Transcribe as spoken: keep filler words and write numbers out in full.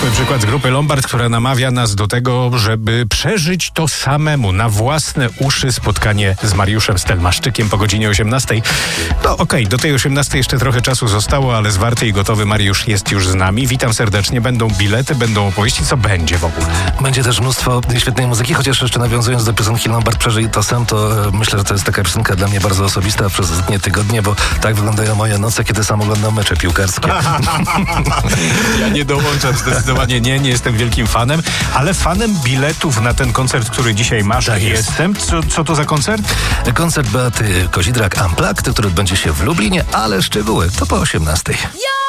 Niezwykły przykład z grupy Lombard, która namawia nas do tego, żeby przeżyć to samemu, na własne uszy spotkanie z Mariuszem Stelmaszczykiem po godzinie osiemnastej. No okej, okay, do tej osiemnastej jeszcze trochę czasu zostało, ale zwarty i gotowy Mariusz jest już z nami. Witam serdecznie. Będą bilety, będą opowieści. Co będzie w ogóle? Będzie też mnóstwo świetnej muzyki, chociaż jeszcze nawiązując do piosenki Lombard Przeżyj to sam, to e, myślę, że to jest taka piosenka dla mnie bardzo osobista przez ostatnie tygodnie, bo tak wyglądają moje noce, kiedy sam oglądam mecze piłkarskie. Ja nie dołączam zdecydowanie, nie, nie jestem wielkim fanem, ale fanem biletów na ten koncert, który dzisiaj masz, tak jestem. Co, co to za koncert? Koncert Beaty Kozidrak Unplugged, który odbędzie się w Lublinie, ale szczegóły to po osiemnastej.